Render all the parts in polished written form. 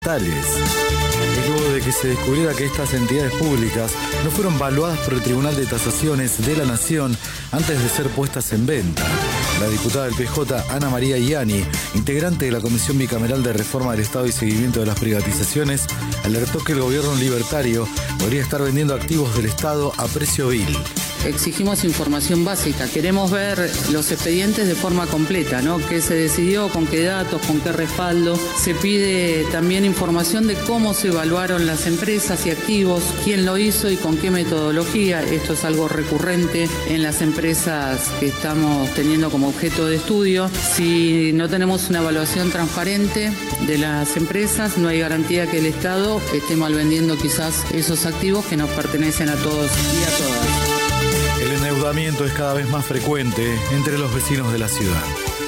Es luego de que se descubriera que estas entidades públicas no fueron valuadas por el Tribunal de Tasaciones de la Nación antes de ser puestas en venta. La diputada del PJ, Ana María Iani, integrante de la Comisión Bicameral de Reforma del Estado y Seguimiento de las Privatizaciones, alertó que el gobierno libertario podría estar vendiendo activos del Estado a precio vil. Exigimos información básica, queremos ver los expedientes de forma completa, ¿no? ¿Qué se decidió, con qué datos, con qué respaldo? Se pide también información de cómo se evaluaron las empresas y activos, quién lo hizo y con qué metodología. Esto es algo recurrente en las empresas que estamos teniendo como objeto de estudio. Si no tenemos una evaluación transparente de las empresas, no hay garantía que el Estado esté malvendiendo quizás esos activos que nos pertenecen a todos y a todas. El endeudamiento es cada vez más frecuente entre los vecinos de la ciudad.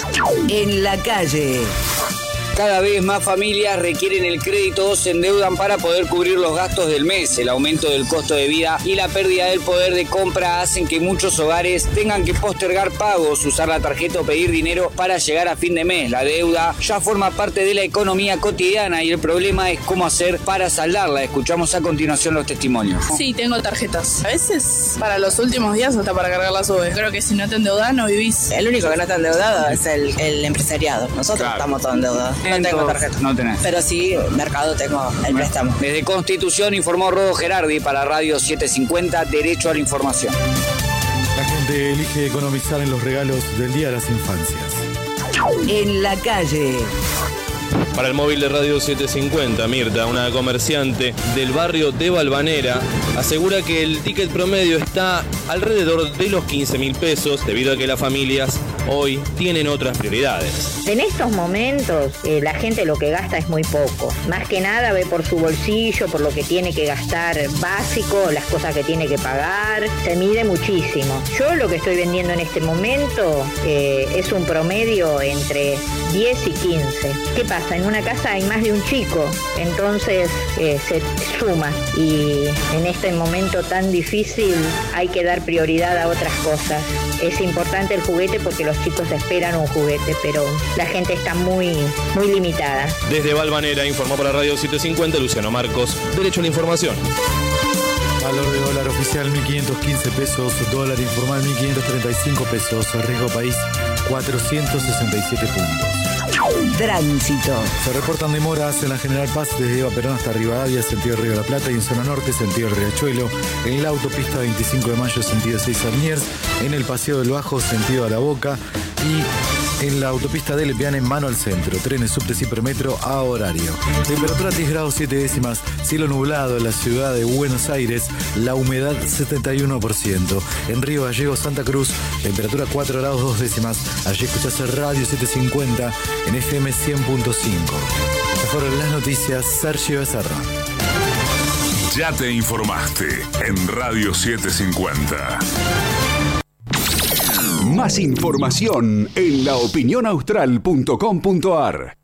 En la calle. Cada vez más familias requieren el crédito o se endeudan para poder cubrir los gastos del mes. El aumento del costo de vida y la pérdida del poder de compra hacen que muchos hogares tengan que postergar pagos, usar la tarjeta o pedir dinero para llegar a fin de mes. La deuda ya forma parte de la economía cotidiana y el problema es cómo hacer para saldarla. Escuchamos a continuación los testimonios. Sí, tengo tarjetas. A veces para los últimos días hasta para cargar la SUBE. Creo que si no te endeudás no vivís. El único que no está endeudado es el empresariado. Nosotros estamos todos endeudados. No tengo tarjeta. No tenés. Pero sí, mercado tengo el préstamo. Desde Constitución informó Rodo Gerardi para Radio 750, Derecho a la Información. La gente elige economizar en los regalos del Día de las Infancias. En la calle. Para el móvil de Radio 750, Mirta, una comerciante del barrio de Valvanera, asegura que el ticket promedio está alrededor de los 15.000 pesos debido a que las familias hoy tienen otras prioridades. En estos momentos la gente lo que gasta es muy poco. Más que nada ve por su bolsillo, por lo que tiene que gastar básico, las cosas que tiene que pagar. Se mide muchísimo. Yo lo que estoy vendiendo en este momento es un promedio entre 10 y 15. ¿Qué pasa? En una casa hay más de un chico, entonces se suma y en este momento tan difícil hay que dar prioridad a otras cosas. Es importante el juguete porque los chicos esperan un juguete, pero la gente está muy limitada. Desde Valvanera informó para Radio 750 Luciano Marcos, Derecho a la Información. Valor de dólar oficial 1.515 pesos, dólar informal 1.535 pesos, riesgo país 467 puntos. Tránsito. Se reportan demoras en la General Paz desde Eva Perón hasta Rivadavia, sentido Río de la Plata, y en zona norte, sentido Riachuelo, en la autopista 25 de Mayo, sentido 6 Sarniers, en el Paseo del Bajo, sentido a La Boca, y en la autopista de Lepiane, en mano al centro. Trenes, subtes y premetro a horario. Temperatura 10 grados 7 décimas, cielo nublado en la ciudad de Buenos Aires, la humedad 71%. En Río Gallegos, Santa Cruz, temperatura 4 grados 2 décimas. Allí escuchás Radio 750 en FM 100.5. Estas fueron las noticias. Sergio Becerra. Ya te informaste en Radio 750. Más información en laopinionaustral.com.ar.